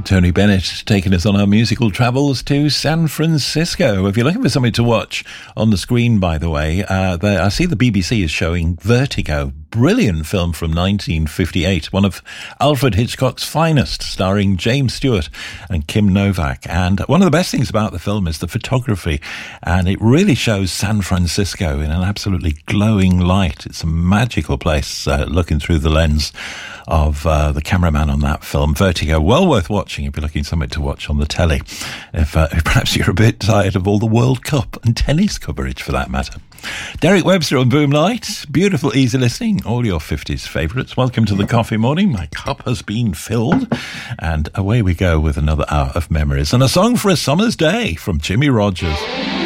Tony Bennett taking us on our musical travels to San Francisco. If you're looking for something to watch on the screen, by the way, I see the BBC is showing Vertigo. Brilliant film from 1958, one of Alfred Hitchcock's finest, starring James Stewart and Kim Novak. And one of the best things about the film is the photography, and it really shows San Francisco in an absolutely glowing light. It's a magical place looking through the lens of the cameraman on that film. Vertigo, well worth watching if you're looking for something to watch on the telly. If perhaps you're a bit tired of all the World Cup and tennis coverage, for that matter. Derek Webster on Boomlight. Beautiful, easy listening. All your 50s favourites. Welcome to the Coffee Morning. My cup has been filled. And away we go with another hour of memories. And a song for a summer's day from Jimmy Rogers.